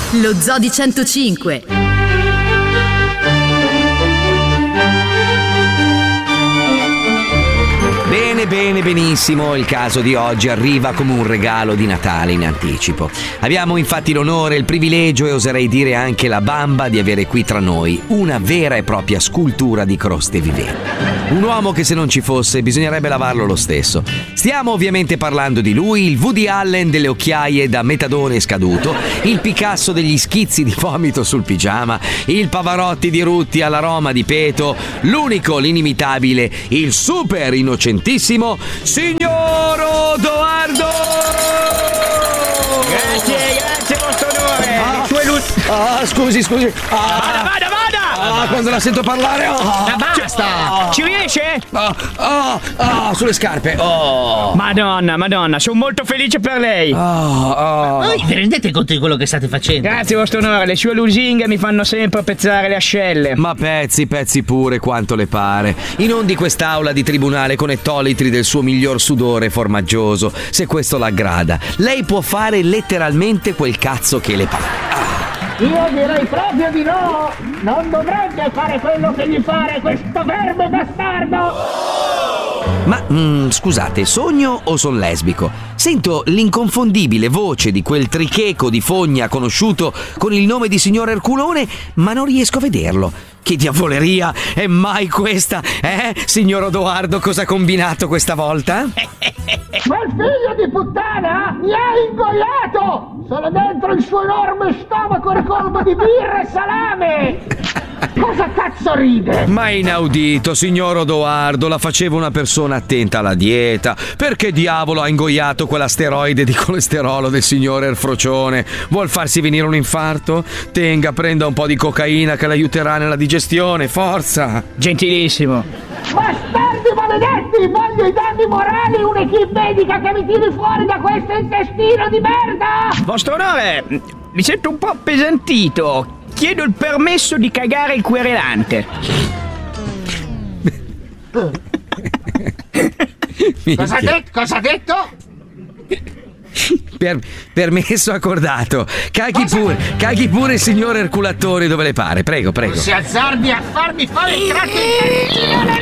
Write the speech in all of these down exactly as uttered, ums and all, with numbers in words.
Lo Zoo di centocinque. Bene, bene, benissimo. Il caso di oggi arriva come un regalo di Natale in anticipo. Abbiamo infatti l'onore, il privilegio e oserei dire anche la bamba di avere qui tra noi una vera e propria scultura di croste viventi. Un uomo che se non ci fosse bisognerebbe lavarlo lo stesso. Stiamo ovviamente parlando di lui, il Woody Allen delle occhiaie da metadone scaduto, il Picasso degli schizzi di vomito sul pigiama, il Pavarotti di Rutti all'aroma di peto, l'unico, l'inimitabile, il super innocentissimo signor Odoardo! Grazie, grazie vostro onore. Ah, Sue lu- ah, scusi, scusi. Ah, vada, vada, vada! Ah, quando la sento parlare. Oh, Ma basta! Ci riesce? Ah, ah, ah, sulle scarpe. Oh. Madonna, madonna, sono molto felice per lei. Oh, oh. Voi vi rendete conto di quello che state facendo? Grazie vostro onore, le sue lusinghe mi fanno sempre pezzare le ascelle. Ma pezzi, pezzi pure quanto le pare. I non di quest'aula di tribunale con ettolitri del suo miglior sudore formaggioso. Se questo l'aggrada, lei può fare letteralmente quel cazzo che le pare. Ah. Io direi proprio di no! Non dovrebbe fare quello che gli pare questo verme bastardo! Ma, mm, scusate, sogno o son lesbico? Sento l'inconfondibile voce di quel tricheco di fogna conosciuto con il nome di signor Erculone, ma non riesco a vederlo. Che diavoleria è mai questa? Eh, signor Odoardo, cosa ha combinato questa volta? Quel figlio di puttana mi ha ingoiato! Sono dentro il suo enorme stomaco ricolmo di birra e salame! Cosa cazzo ride? Ma inaudito, signor Odoardo, la faceva una persona attenta alla dieta. Perché diavolo ha ingoiato quell'asteroide di colesterolo del signor Erfrocione? Vuol farsi venire un infarto? Tenga, prenda un po' di cocaina che l'aiuterà nella digestione, forza! Gentilissimo. Bastardi maledetti! Voglio i danni morali e un'equipe medica che mi tiri fuori da questo intestino di merda! Vostro onore, mi sento un po' appesantito. Chiedo il permesso di cagare il querelante. Cosa ha detto? Cosa ha detto? Per, permesso accordato. Caghi pure, caghi pure il signor Erculatore dove le pare. Prego, prego. Si azzardi a farmi fare il crack intestino! No,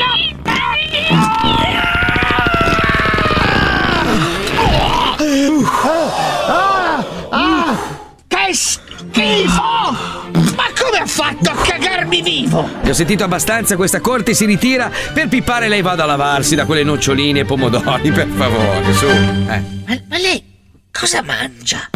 Ah, ah, che schifo! Ma come ha fatto a cagarmi vivo? Ne ho sentito abbastanza, questa corte si ritira. Per pippare lei vada a lavarsi da quelle noccioline e pomodori, per favore, su. Eh. Ma, ma lei cosa mangia?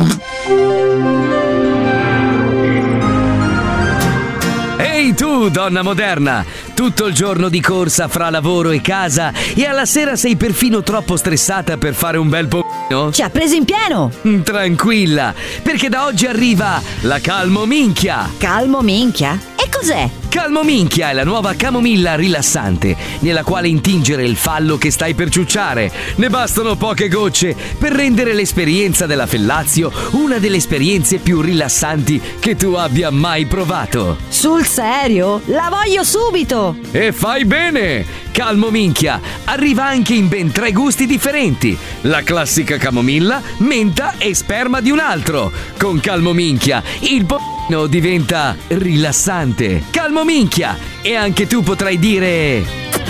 Ehi tu, donna moderna! Tutto il giorno di corsa fra lavoro e casa e alla sera sei perfino troppo stressata per fare un bel po'. Ci ha preso in pieno! Tranquilla, perché da oggi arriva la Calmo Minchia! Calmo minchia? E cos'è? Calmo Minchia è la nuova camomilla rilassante, nella quale intingere il fallo che stai per ciucciare. Ne bastano poche gocce per rendere l'esperienza della fellazio una delle esperienze più rilassanti che tu abbia mai provato. Sul serio? La voglio subito! E fai bene! Calmo Minchia arriva anche in ben tre gusti differenti: la classica camomilla, menta e sperma di un altro. Con Calmo Minchia il po' diventa rilassante. Calmo Minchia! E anche tu potrai dire...